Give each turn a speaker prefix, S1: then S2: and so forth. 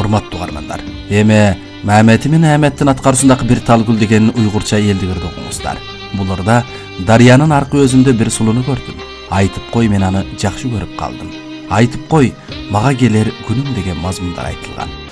S1: урматтуу угармандар. Эми Мамети мен Ахметтин аткаруусундагы бир талгүл деген уйгурча элдигирди окуңуздар. Буларда Дарыянын аркы өзүндө бир сулууну көрдүм. Айтып кой, мен аны жакшы көрүп калдым. Айтып кой, мага келер күнүм деген мазмундар айтылган.